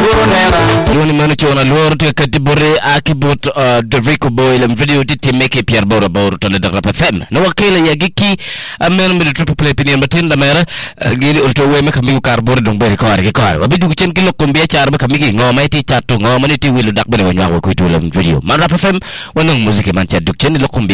Yoni manu chona lor te katibore akibot the Rico Boy lem video ti make Pierre Bora Bora to le Rap FM. No wakele ya giki amen mi triple play pini matin la mera gili ulto we me kami karbor dong beri kar ke kar. Wabi du chen kilo kumbia char me kami ngoma ti chatu ngoma ni ti wilu dak bere wanwa ko tu lem video. Man Rap FM wanang musik man cha duk chen lo kumbia